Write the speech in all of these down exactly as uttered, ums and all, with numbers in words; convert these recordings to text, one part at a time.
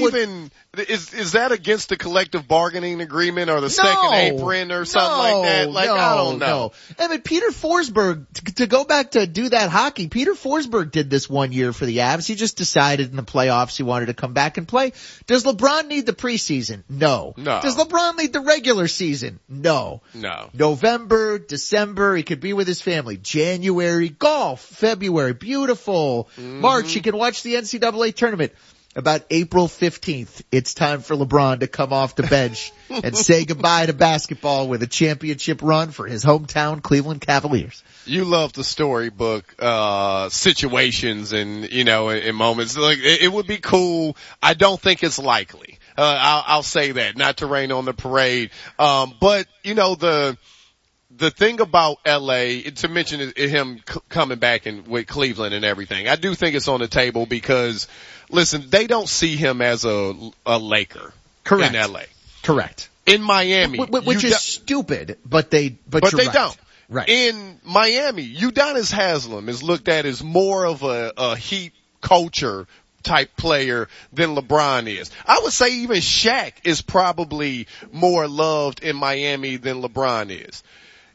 even would, is is that against the collective bargaining agreement or the no, second apron or something no, like that? Like no, I don't know. No. I mean, Peter Forsberg, to, to go back to do that hockey, Peter Forsberg did this one year for the Avs. He just decided in the playoffs he wanted to come back and play. Does LeBron need the preseason? No. No. Does LeBron need the regular season? No. No. November, December, he could be with his family. January, golf. February, beautiful. Mm-hmm. March, he can watch the N C double A tournament. About April fifteenth, it's time for LeBron to come off the bench and say goodbye to basketball with a championship run for his hometown Cleveland Cavaliers. You love the storybook, uh, situations and, you know, in, in moments. Like, it, it would be cool. I don't think it's likely. Uh, I'll, I'll say that, not to rain on the parade. Um, but, you know, the, the thing about L A, to mention him c- coming back and with Cleveland and everything, I do think it's on the table because, listen, they don't see him as a, a Laker. Correct. In L A. Correct. In Miami. W- w- which is do- stupid, but they, but, but you're they right. don't. Right. In Miami, Udonis Haslem is looked at as more of a, a Heat culture type player than LeBron is. I would say even Shaq is probably more loved in Miami than LeBron is.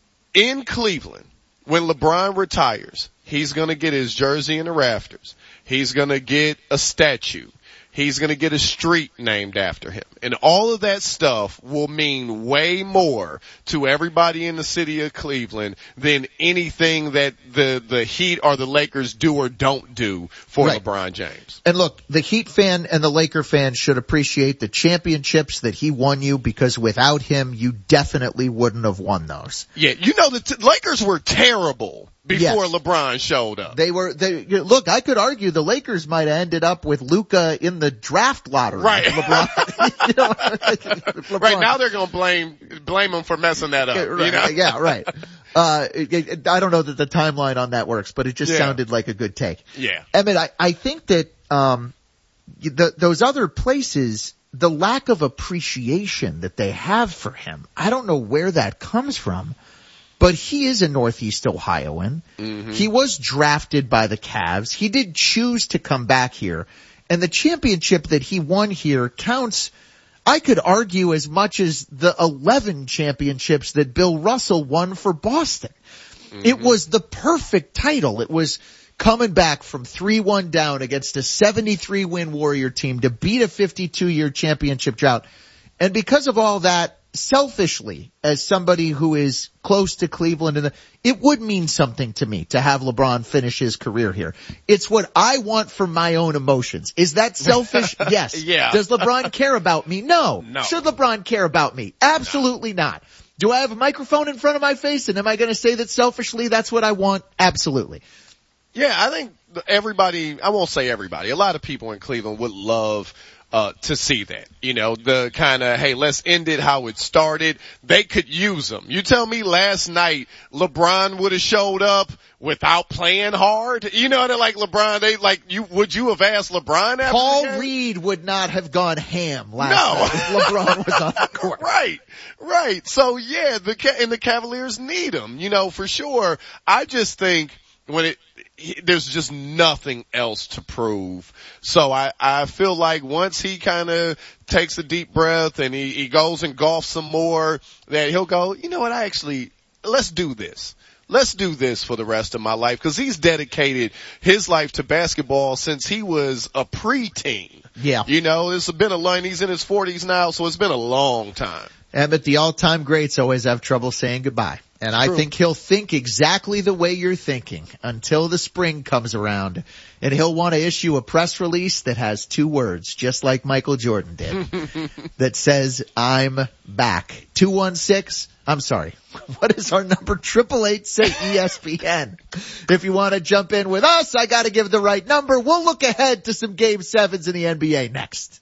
In Cleveland, when LeBron retires, he's going to get his jersey in the rafters. He's going to get a statue. He's going to get a street named after him. And all of that stuff will mean way more to everybody in the city of Cleveland than anything that the, the Heat or the Lakers do or don't do for right. LeBron James. And look, the Heat fan and the Laker fan should appreciate the championships that he won you because without him, you definitely wouldn't have won those. Yeah, you know, the t- Lakers were terrible before yes. LeBron showed up. They were, they, look, I could argue the Lakers might have ended up with Luka in the draft lottery. Right. LeBron, you know, LeBron. Right, now they're gonna blame, blame him for messing that up. Right, you know? Yeah, right. Uh, it, it, I don't know that the timeline on that works, but it just yeah. sounded like a good take. Yeah. Emmett, I, I think that, um, the, those other places, the lack of appreciation that they have for him, I don't know where that comes from. But he is a Northeast Ohioan. Mm-hmm. He was drafted by the Cavs. He did choose to come back here. And the championship that he won here counts, I could argue, as much as the eleven championships that Bill Russell won for Boston. Mm-hmm. It was the perfect title. It was coming back from three one down against a seventy-three win Warrior team to beat a fifty-two year championship drought. And because of all that, selfishly, as somebody who is close to Cleveland, and it would mean something to me to have LeBron finish his career here. It's what I want for my own emotions. Is that selfish? Yes. Yeah. Does LeBron care about me? No. No. Should LeBron care about me? Absolutely no. not. Do I have a microphone in front of my face, and am I going to say that selfishly that's what I want? Absolutely. Yeah, I think everybody, I won't say everybody, a lot of people in Cleveland would love Uh, to see that, you know, the kind of, hey, let's end it how it started. They could use them. You tell me last night LeBron would have showed up without playing hard? You know, they're like LeBron, they like, you, would you have asked LeBron after Paul the game? Reed would not have gone ham last no. night if LeBron was on the court. Right, right. So yeah, the, and the Cavaliers need him, you know, for sure. I just think when it, there's just nothing else to prove. So I, I feel like once he kind of takes a deep breath and he, he goes and golfs some more, that he'll go, you know what, I actually, let's do this. Let's do this for the rest of my life, because he's dedicated his life to basketball since he was a preteen. Yeah. You know, it's been a long, he's in his forties now, so it's been a long time. And but the all-time greats always have trouble saying goodbye. And I think he'll think exactly the way you're thinking until the spring comes around. And he'll want to issue a press release that has two words, just like Michael Jordan did, that says, I'm back. two one six, I'm sorry, what is our number? Triple eight say E S P N. If you want to jump in with us, I got to give the right number. We'll look ahead to some game sevens in the N B A next.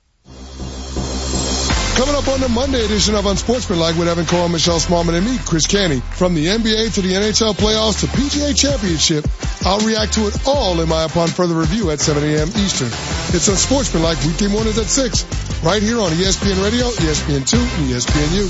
Coming up on the Monday edition of Unsportsmanlike with Evan Cohen, Michelle Smallman, and me, Chris Canty. From the N B A to the N H L playoffs to P G A Championship, I'll react to it all in my upon further review at seven a.m. Eastern. It's Unsportsmanlike weekday mornings at six, right here on E S P N Radio, E S P N two, and E S P N U.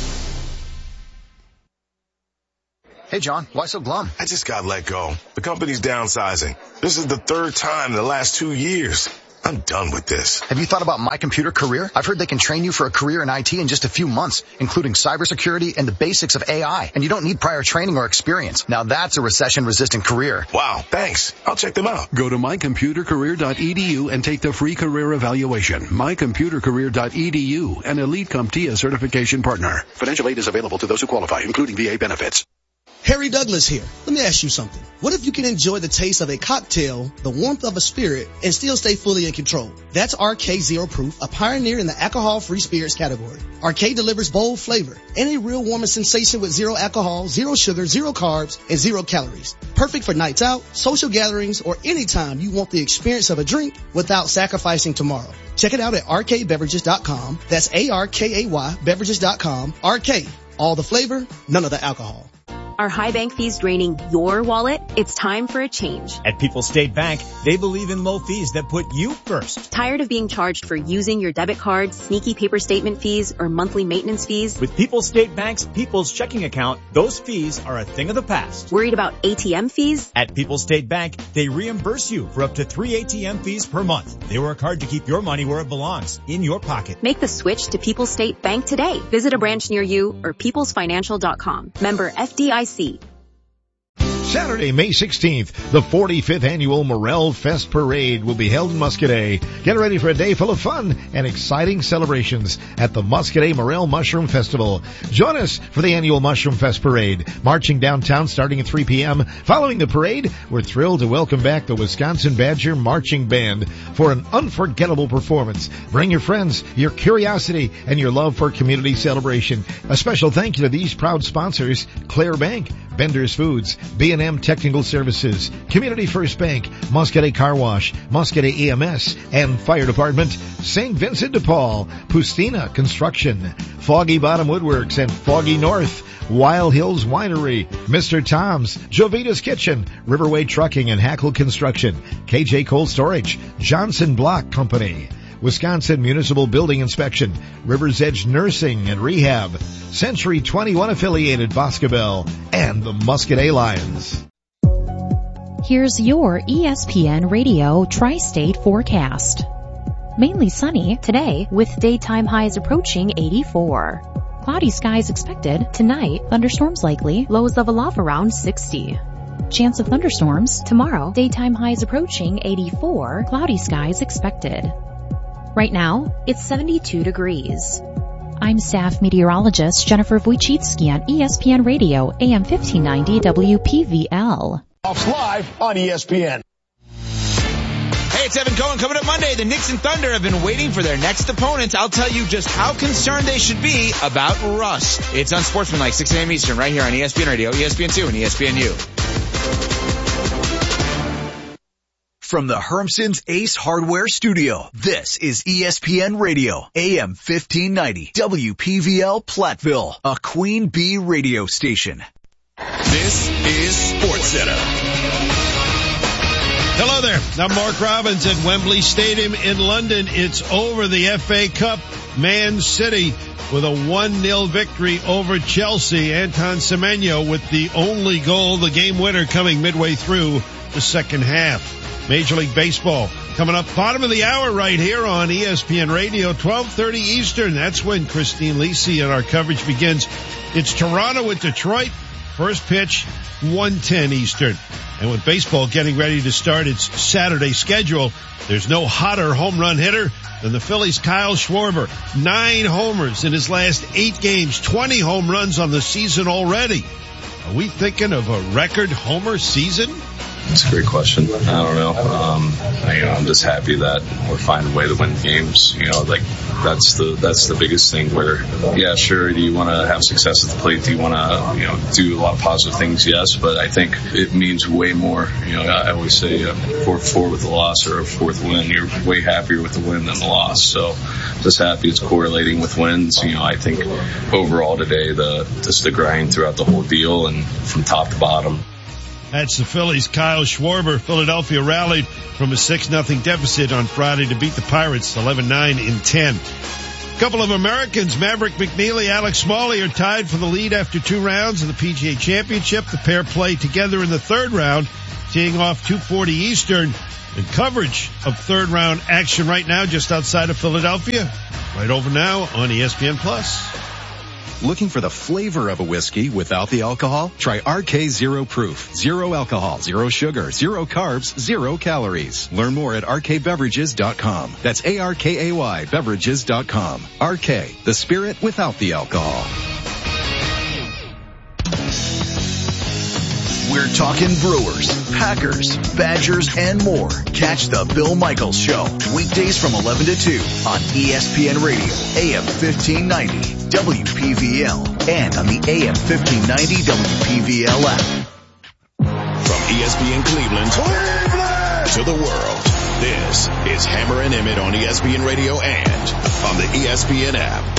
Hey, John, why so glum? I just got let go. The company's downsizing. This is the third time in the last two years. I'm done with this. Have you thought about My Computer Career? I've heard they can train you for a career in I T in just a few months, including cybersecurity and the basics of A I. And you don't need prior training or experience. Now that's a recession-resistant career. Wow, thanks. I'll check them out. Go to my computer career dot e d u and take the free career evaluation. my computer career dot e d u, an Elite CompTIA certification partner. Financial aid is available to those who qualify, including V A benefits. Harry Douglas here. Let me ask you something. What if you can enjoy the taste of a cocktail, the warmth of a spirit, and still stay fully in control? That's R K Zero Proof, a pioneer in the alcohol-free spirits category. R K delivers bold flavor and a real warming sensation with zero alcohol, zero sugar, zero carbs, and zero calories. Perfect for nights out, social gatherings, or anytime you want the experience of a drink without sacrificing tomorrow. Check it out at r k beverages dot com. That's A R K A Y beverages dot com. R K. All the flavor, none of the alcohol. Are high bank fees draining your wallet? It's time for a change. At People's State Bank, they believe in low fees that put you first. Tired of being charged for using your debit card, sneaky paper statement fees, or monthly maintenance fees? With People's State Bank's People's Checking Account, those fees are a thing of the past. Worried about A T M fees? At People's State Bank, they reimburse you for up to three A T M fees per month. They work hard to keep your money where it belongs, in your pocket. Make the switch to People's State Bank today. Visit a branch near you or peoples financial dot com. Member F D I C. Saturday, May sixteenth, the forty-fifth Annual Morel Fest Parade will be held in Muscadet. Get ready for a day full of fun and exciting celebrations at the Muscadet Morel Mushroom Festival. Join us for the annual Mushroom Fest Parade, marching downtown starting at three p.m. Following the parade, we're thrilled to welcome back the Wisconsin Badger Marching Band for an unforgettable performance. Bring your friends, your curiosity, and your love for community celebration. A special thank you to these proud sponsors: Claire Bank, Bender's Foods, B and M Technical Services, Community First Bank, Muscadet Car Wash, Muscadet E M S, and Fire Department, Saint Vincent de Paul, Pustina Construction, Foggy Bottom Woodworks, and Foggy North, Wild Hills Winery, Mister Tom's, Jovita's Kitchen, Riverway Trucking and Hackle Construction, K J Cold Storage, Johnson Block Company, Wisconsin Municipal Building Inspection, River's Edge Nursing and Rehab, Century twenty-one affiliated Boscobel, and the Muscadet Lions. Here's your E S P N Radio Tri-State forecast. Mainly sunny today with daytime highs approaching eighty-four. Cloudy skies expected tonight, thunderstorms likely, lows level off around sixty. Chance of thunderstorms tomorrow, daytime highs approaching eighty-four, cloudy skies expected. Right now, it's seventy-two degrees. I'm staff meteorologist Jennifer Wojcicki on E S P N Radio, A M fifteen ninety W P V L. Off live on E S P N. Hey, it's Evan Cohen. Coming up Monday, the Knicks and Thunder have been waiting for their next opponents. I'll tell you just how concerned they should be about Russ. It's Unsportsmanlike, six a.m. Eastern, right here on E S P N Radio, E S P N two, and E S P N U. From the Hermson's Ace Hardware Studio, this is E S P N Radio, A M fifteen ninety, W P V L Platteville, a Queen Bee radio station. This is SportsCenter. Hello there. I'm Mark Robbins at Wembley Stadium in London. It's over. The F A Cup. Man City with a one nil victory over Chelsea. Anton Semenyo with the only goal, the game winner, coming midway through the second half. Major League Baseball coming up bottom of the hour right here on E S P N Radio, twelve thirty Eastern. That's when Christine Lisi and our coverage begins. It's Toronto with Detroit. First pitch, one ten Eastern. And with baseball getting ready to start its Saturday schedule, there's no hotter home run hitter than the Phillies' Kyle Schwarber. Nine homers in his last eight games, twenty home runs on the season already. Are we thinking of a record homer season? It's a great question. I don't know. Um, I, you know, I'm just happy that we're finding a way to win games. You know, like that's the that's the biggest thing. Where, yeah, sure, do you want to have success at the plate? Do you want to, you know, do a lot of positive things? Yes, but I think it means way more. You know, I always say a fourth four with the loss or a fourth win. You're way happier with the win than the loss. So, just happy it's correlating with wins. You know, I think overall today, the just the grind throughout the whole deal and from top to bottom. That's the Phillies' Kyle Schwarber. Philadelphia rallied from a six nothing deficit on Friday to beat the Pirates eleven nine in ten. A couple of Americans, Maverick McNeely, Alex Smalley, are tied for the lead after two rounds of the P G A Championship. The pair play together in the third round, teeing off two forty Eastern. and coverage of third round action right now just outside of Philadelphia. Right over now on E S P N Plus. Looking for the flavor of a whiskey without the alcohol? Try R K Zero Proof. Zero alcohol, zero sugar, zero carbs, zero calories. Learn more at R K beverages dot com. That's A R K A Y beverages dot com. R K, the spirit without the alcohol. We're talking Brewers, Packers, Badgers, and more. Catch the Bill Michaels Show, weekdays from eleven to two on E S P N Radio, A M fifteen ninety, W P V L, and on the A M fifteen ninety W P V L app. From E S P N Cleveland, Cleveland to the world, this is Hammer and Emmett on E S P N Radio and on the E S P N app.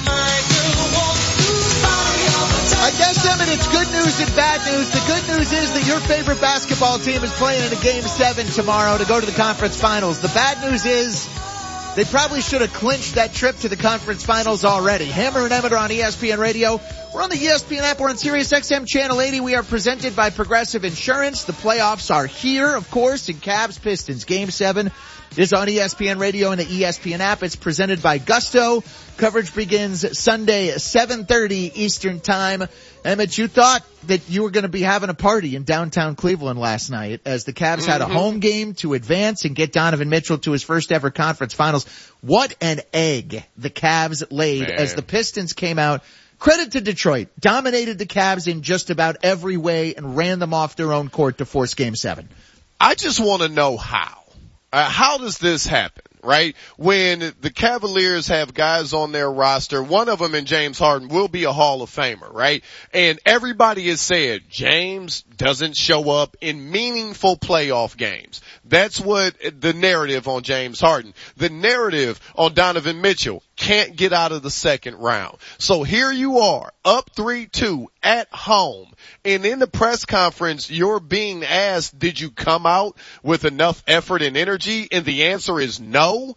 I guess, Emmett, it's good news and bad news. The good news is that your favorite basketball team is playing in a game seven tomorrow to go to the conference finals. The bad news is they probably should have clinched that trip to the conference finals already. Hammer and Emmett are on E S P N Radio. We're on the E S P N app. We're on Sirius X M Channel eighty. We are presented by Progressive Insurance. The playoffs are here, of course, in Cavs Pistons. Game seven is on E S P N Radio and the E S P N app. It's presented by Gusto. Coverage begins Sunday, seven thirty Eastern Time. Emmett, you thought that you were going to be having a party in downtown Cleveland last night as the Cavs mm-hmm. had a home game to advance and get Donovan Mitchell to his first ever conference finals. What an egg the Cavs laid Man. as the Pistons came out. Credit to Detroit. Dominated the Cavs in just about every way and ran them off their own court to force game seven. I just want to know how. Uh, how does this happen, right? When the Cavaliers have guys on their roster, one of them in James Harden will be a Hall of Famer, right? And everybody has said James doesn't show up in meaningful playoff games. That's what the narrative on James Harden. The narrative on Donovan Mitchell can't get out of the second round. So here you are, up three two at home. And in the press conference, you're being asked, did you come out with enough effort and energy? And the answer is no.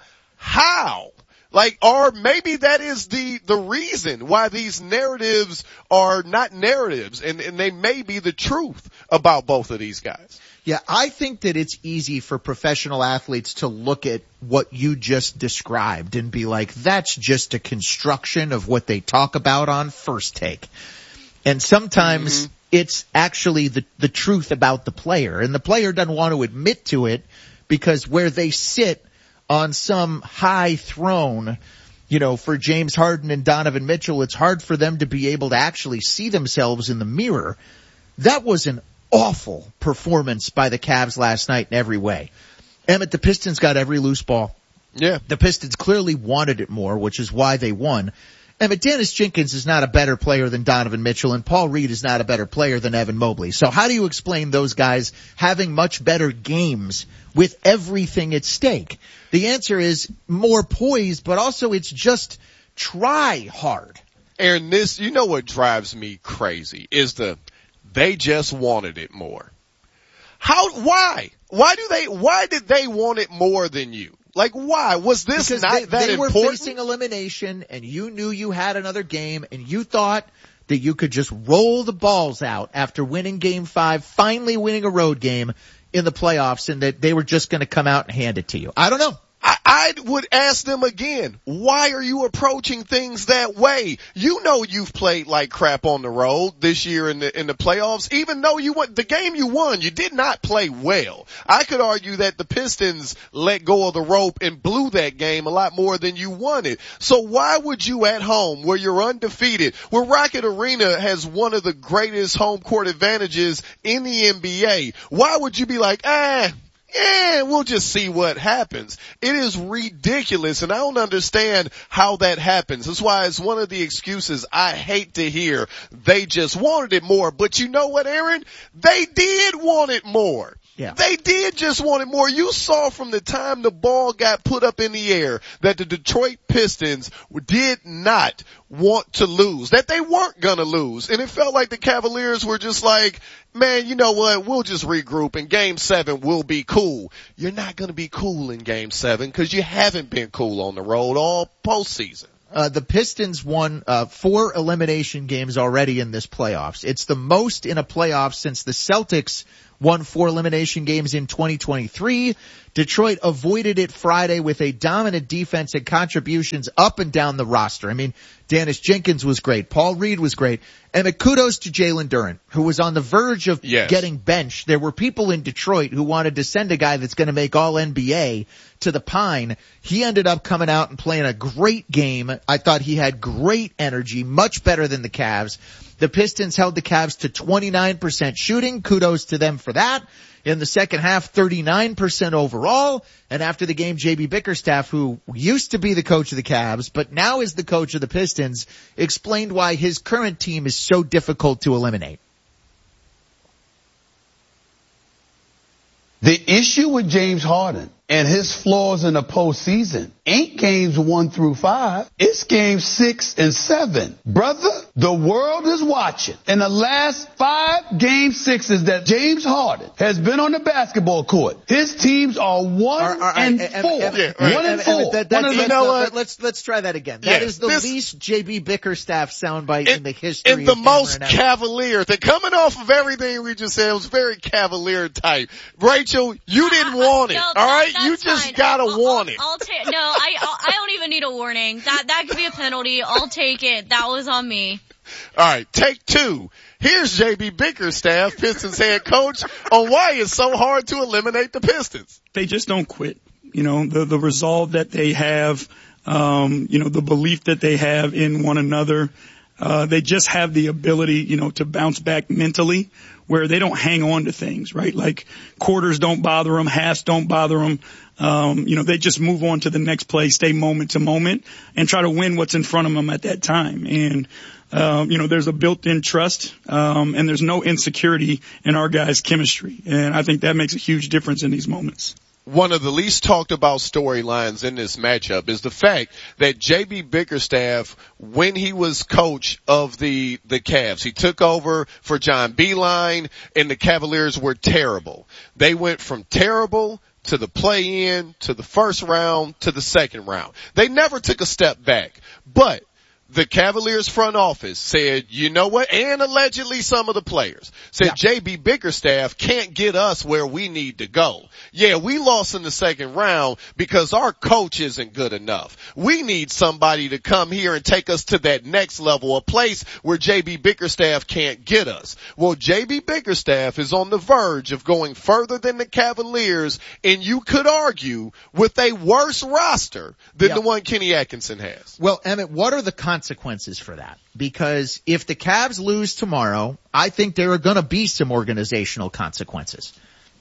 How? Like, or maybe that is the, the reason why these narratives are not narratives, and, and they may be the truth about both of these guys. Yeah, I think that it's easy for professional athletes to look at what you just described and be like, that's just a construction of what they talk about on First Take. And sometimes mm-hmm. it's actually the, the truth about the player, and the player doesn't want to admit to it because where they sit on some high throne, you know, for James Harden and Donovan Mitchell, it's hard for them to be able to actually see themselves in the mirror. That was an awful performance by the Cavs last night in every way. Emmett, the Pistons got every loose ball. Yeah. The Pistons clearly wanted it more, which is why they won. Emmett, Dennis Jenkins is not a better player than Donovan Mitchell, and Paul Reed is not a better player than Evan Mobley. So how do you explain those guys having much better games with everything at stake? The answer is more poise, but also it's just try hard. Aaron, this, you know what drives me crazy is the, they just wanted it more. How, why? Why do they, why did they want it more than you? Like, why? Was this because not they, that they important? They were facing elimination, and you knew you had another game, and you thought that you could just roll the balls out after winning game five, finally winning a road game in the playoffs, and that they were just going to come out and hand it to you. I don't know. I, I would ask them again, why are you approaching things that way? You know you've played like crap on the road this year in the in the playoffs. Even though you won the game you won, you did not play well. I could argue that the Pistons let go of the rope and blew that game a lot more than you wanted. So why would you at home, where you're undefeated, where Rocket Arena has one of the greatest home court advantages in the N B A, why would you be like, ah, yeah, we'll just see what happens. It is ridiculous, and I don't understand how that happens. That's why it's one of the excuses I hate to hear. They just wanted it more. But you know what, Aaron? They did want it more. Yeah. They did just want it more. You saw from the time the ball got put up in the air that the Detroit Pistons did not want to lose, that they weren't going to lose. And it felt like the Cavaliers were just like, man, you know what? We'll just regroup, and game seven will be cool. You're not going to be cool in game seven because you haven't been cool on the road all postseason. Uh, the Pistons won uh, four elimination games already in this playoffs. It's the most in a playoff since the Celtics won four elimination games in twenty twenty-three. Detroit avoided it Friday with a dominant defense and contributions up and down the roster. I mean, Dennis Jenkins was great. Paul Reed was great. And kudos to Jalen Duren, who was on the verge of yes. getting benched. There were people in Detroit who wanted to send a guy that's going to make all N B A to the Pine. He ended up coming out and playing a great game. I thought he had great energy, much better than the Cavs. The Pistons held the Cavs to twenty-nine percent shooting. Kudos to them for that. In the second half, thirty-nine percent overall. And after the game, J B Bickerstaff, who used to be the coach of the Cavs, but now is the coach of the Pistons, explained why his current team is so difficult to eliminate. The issue with James Harden and his flaws in the postseason ain't games one through five. It's games six and seven. Brother, the world is watching. In the last five game sixes that James Harden has been on the basketball court, his teams are one Are- are- and Em- four. Em- Em- One Em- and Em- four. that- that- One and let's- four. let- Let's let's try that again. That Yeah, is the this- least J B Bickerstaff soundbite in the history. And the of most Hammer and Em. cavalier thing. Coming off of everything we just said, it was very cavalier type. Rachel, you didn't want it. No, all that- right? that's You just fine. gotta I'll, want I'll, it. I'll ta- no, I I'll, I don't even need a warning. That that could be a penalty. I'll take it. That was on me. All right, take two. Here's J B Bickerstaff, Pistons head coach, on why it's so hard to eliminate the Pistons. They just don't quit. You know, the the resolve that they have, um, you know, the belief that they have in one another. Uh, they just have the ability, you know, to bounce back mentally where they don't hang on to things, right? Like quarters don't bother them, halves don't bother them. Um, you know, they just move on to the next play, stay moment to moment and try to win what's in front of them at that time. And, um, you know, there's a built-in trust, um, and there's no insecurity in our guys' chemistry. And I think that makes a huge difference in these moments. One of the least talked about storylines in this matchup is the fact that J B Bickerstaff, when he was coach of the, the Cavs, he took over for John Beilein and the Cavaliers were terrible. They went from terrible to the play-in, to the first round, to the second round. They never took a step back. But the Cavaliers front office said, you know what, and allegedly some of the players said, yeah. J B Bickerstaff can't get us where we need to go. Yeah, we lost in the second round because our coach isn't good enough. We need somebody to come here and take us to that next level, a place where J B Bickerstaff can't get us. Well, J B Bickerstaff is on the verge of going further than the Cavaliers, and you could argue with a worse roster than yeah. the one Kenny Atkinson has. Well, Emmett, what are the consequences? consequences for that? Because if the Cavs lose tomorrow, I think there are going to be some organizational consequences.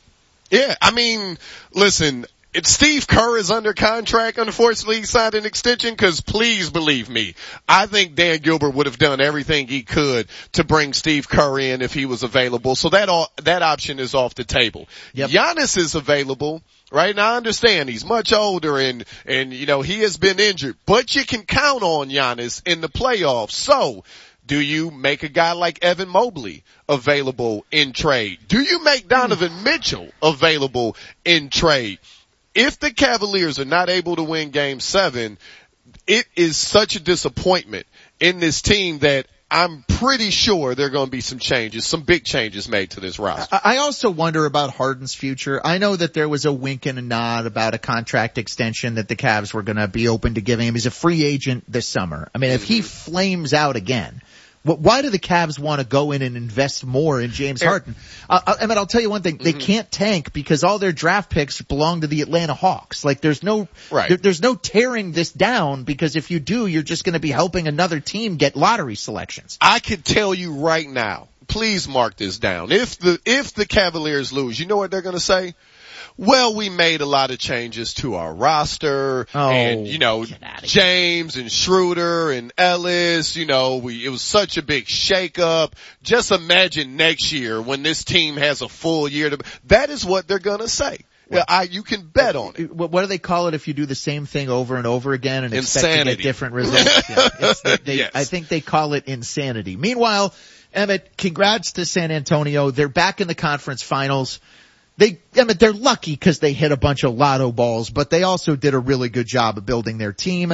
Yeah, I mean, listen, it's Steve Kerr is under contract. Unfortunately, he signed an extension because please believe me, I think Dan Gilbert would have done everything he could to bring Steve Kerr in if he was available. So that all, that option is off the table. Yep. Giannis is available. Right now, I understand he's much older and, and, you know, he has been injured, but you can count on Giannis in the playoffs. So, do you make a guy like Evan Mobley available in trade? Do you make Donovan Mitchell available in trade? If the Cavaliers are not able to win game seven, it is such a disappointment in this team that I'm pretty sure there are going to be some changes, some big changes made to this roster. I also wonder about Harden's future. I know that there was a wink and a nod about a contract extension that the Cavs were going to be open to giving him. He's a free agent this summer. I mean, if he flames out again, why do the Cavs want to go in and invest more in James Harden? Uh, I mean, I'll tell you one thing. They mm-hmm. can't tank because all their draft picks belong to the Atlanta Hawks. Like, there's no, right. there, there's no tearing this down because if you do, you're just going to be helping another team get lottery selections. I could tell you right now, please mark this down. If the, if the Cavaliers lose, you know what they're going to say? Well, we made a lot of changes to our roster oh, and, you know, James and Schroeder and Ellis, you know, we, it was such a big shakeup. Just imagine next year when this team has a full year to, that is what they're going to say. Well, I, you can bet on it. What do they call it if you do the same thing over and over again and insanity. Expect to get different results? Yeah, it's, they, yes. I think they call it insanity. Meanwhile, Emmett, congrats to San Antonio. They're back in the conference finals. They, I mean, they're lucky because they hit a bunch of lotto balls, but they also did a really good job of building their team.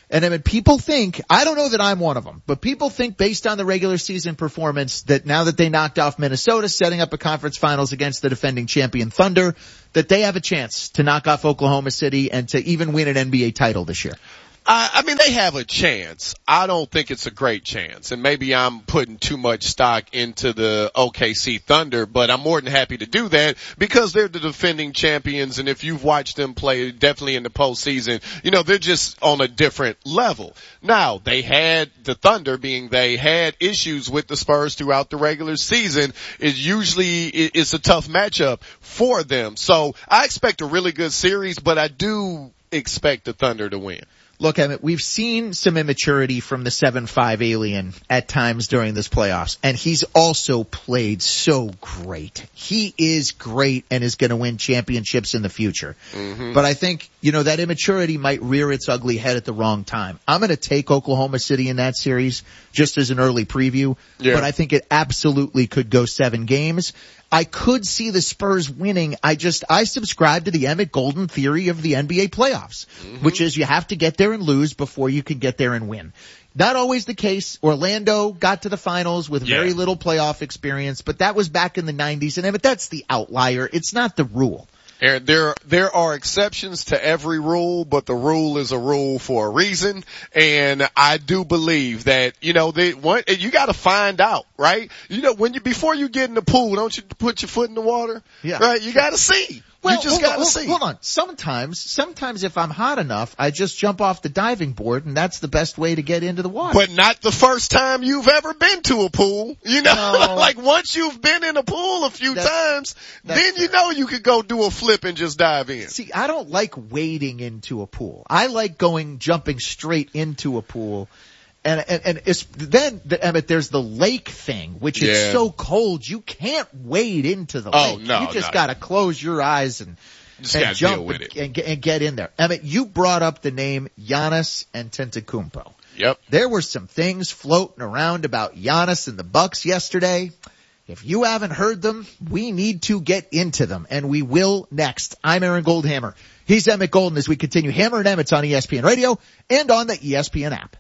And I mean, people think, I don't know that I'm one of them, but people think based on the regular season performance that now that they knocked off Minnesota, setting up a conference finals against the defending champion Thunder, that they have a chance to knock off Oklahoma City and to even win an N B A title this year. I, I mean, they have a chance. I don't think it's a great chance. And maybe I'm putting too much stock into the O K C Thunder, but I'm more than happy to do that because they're the defending champions. And if you've watched them play definitely in the postseason, you know, they're just on a different level. Now, they had the Thunder being they had issues with the Spurs throughout the regular season. It usually it's a tough matchup for them. So I expect a really good series, but I do expect the Thunder to win. Look, Emmett, we've seen some immaturity from the seven five alien at times during this playoffs, and he's also played so great. He is great and is going to win championships in the future. Mm-hmm. But I think, you know, that immaturity might rear its ugly head at the wrong time. I'm going to take Oklahoma City in that series just as an early preview, yeah. But I think it absolutely could go seven games. I could see the Spurs winning. I just, I subscribe to the Emmett Golden theory of the N B A playoffs, mm-hmm. which is you have to get there and lose before you can get there and win. Not always the case. Orlando got to the finals with yeah. very little playoff experience, but that was back in the nineties. And Emmett, that's the outlier. It's not the rule. Aaron, there, there are exceptions to every rule, but the rule is a rule for a reason. And I do believe that, you know, they want, you gotta find out, right? You know, when you, before you get in the pool, don't you put your foot in the water? Yeah. Right? You gotta see. Well, you just hold gotta on, see. Hold on. Sometimes, sometimes if I'm hot enough, I just jump off the diving board and that's the best way to get into the water. But not the first time you've ever been to a pool. You know, no. Like once you've been in a pool a few that's, times, that's then you know you could go do a flip and just dive in. See, I don't like wading into a pool. I like going, jumping straight into a pool. And, and, and it's, then, the, Emmett, there's the lake thing, which yeah. is so cold, you can't wade into the oh, lake. No, you just no. gotta close your eyes and, just and gotta jump deal with and, it. And, and get in there. Emmett, you brought up the name Giannis Antetokounmpo. Yep. There were some things floating around about Giannis and the Bucks yesterday. If you haven't heard them, we need to get into them, and we will next. I'm Aaron Goldhammer. He's Emmett Golden as we continue Hammer and Emmett's on E S P N Radio and on the E S P N app.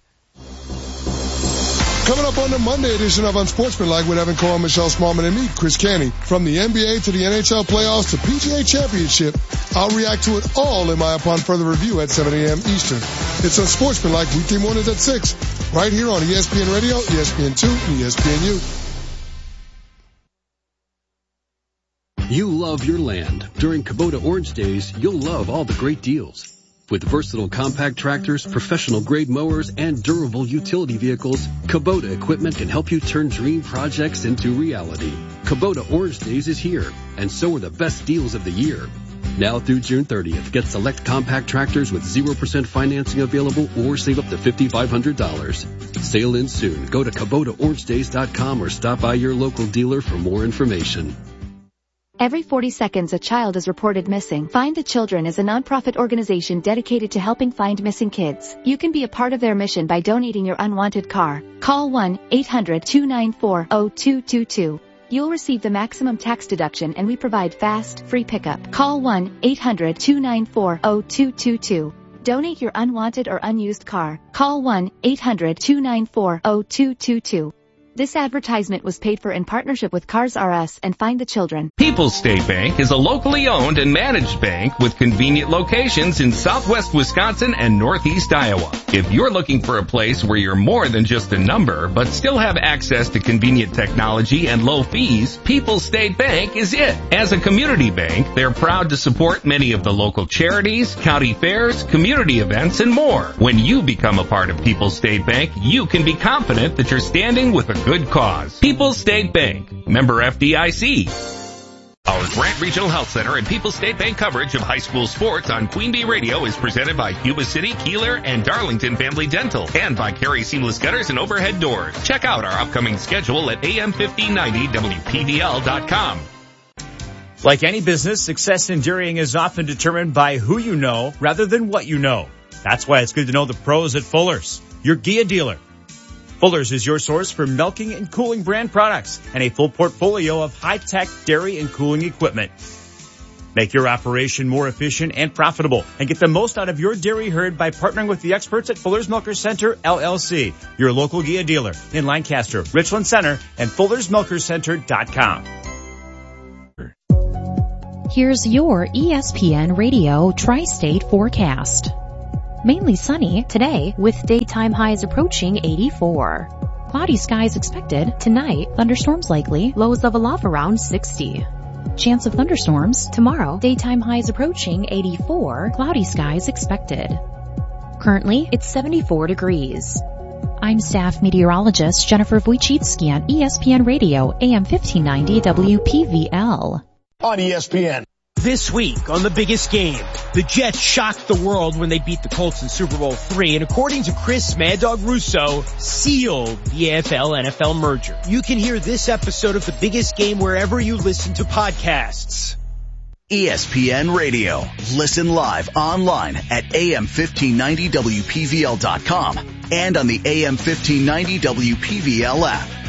Coming up on the Monday edition of Unsportsmanlike with Evan Cole, Michelle Smallman, and me, Chris Canty. From the N B A to the N H L playoffs to P G A Championship, I'll react to it all in my upon further review at seven a.m. Eastern. It's Unsportsmanlike weekday mornings at six, right here on E S P N Radio, E S P N two, and E S P N U. You love your land. During Kubota Orange Days, you'll love all the great deals. With versatile compact tractors, professional grade mowers, and durable utility vehicles, Kubota equipment can help you turn dream projects into reality. Kubota Orange Days is here, and so are the best deals of the year. Now through June thirtieth, get select compact tractors with zero percent financing available or save up to five thousand five hundred dollars. Sale ends soon. Go to Kubota Orange Days dot com or stop by your local dealer for more information. Every forty seconds, a child is reported missing. Find the Children is a nonprofit organization dedicated to helping find missing kids. You can be a part of their mission by donating your unwanted car. Call one eight hundred two nine four zero two two two. You'll receive the maximum tax deduction and we provide fast, free pickup. Call one eight hundred two nine four zero two two two. Donate your unwanted or unused car. Call one eight hundred two nine four zero two two two. This advertisement was paid for in partnership with Cars R Us and Find the Children. People's State Bank is a locally owned and managed bank with convenient locations in southwest Wisconsin and northeast Iowa. If you're looking for a place where you're more than just a number, but still have access to convenient technology and low fees, People's State Bank is it. As a community bank, they're proud to support many of the local charities, county fairs, community events, and more. When you become a part of People's State Bank, you can be confident that you're standing with a good cause. People's State Bank. Member F D I C. Our Grant Regional Health Center and People's State Bank coverage of high school sports on Queen Bee Radio is presented by Cuba City, Keeler, and Darlington Family Dental, and by Carey Seamless Gutters and Overhead Doors. Check out our upcoming schedule at A M fifteen ninety W P V L dot com. Like any business, success in dairying is often determined by who you know rather than what you know. That's why it's good to know the pros at Fuller's, your Gia dealer. Fuller's is your source for milking and cooling brand products and a full portfolio of high-tech dairy and cooling equipment. Make your operation more efficient and profitable and get the most out of your dairy herd by partnering with the experts at Fuller's Milkers Center, L L C, your local Gia dealer in Lancaster, Richland Center, and Fullers Milkers Center dot com. Here's your E S P N Radio Tri-State forecast. Mainly sunny today with daytime highs approaching eighty-four. Cloudy skies expected tonight, thunderstorms likely, lows level off around sixty. Chance of thunderstorms tomorrow, daytime highs approaching eighty-four, cloudy skies expected. Currently, it's seventy-four degrees. I'm staff meteorologist Jennifer Wojcicki on E S P N Radio, A M fifteen ninety W P V L. On E S P N. This week on The Biggest Game, the Jets shocked the world when they beat the Colts in Super Bowl three, and according to Chris Mad Dog Russo, sealed the A F L N F L merger. You can hear this episode of The Biggest Game wherever you listen to podcasts. E S P N Radio. Listen live online at A M fifteen ninety W P V L dot com and on the A M fifteen ninety W P V L app.